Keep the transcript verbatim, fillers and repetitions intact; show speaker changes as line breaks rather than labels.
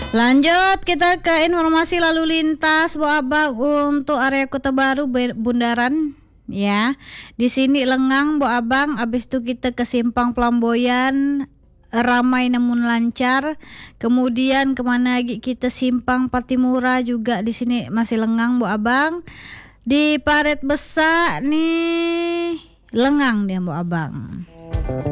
Lanjut kita ke informasi lalu lintas Bu Abang untuk area Kota Baru Bundaran ya. Di sini lengang Bu Abang, habis itu kita ke Simpang Pelamboyan ramai namun lancar. Kemudian kemana lagi kita Simpang Patimura juga di sini masih lengang Bu Abang. Di Paret Besar nih lengang dia Bu Abang.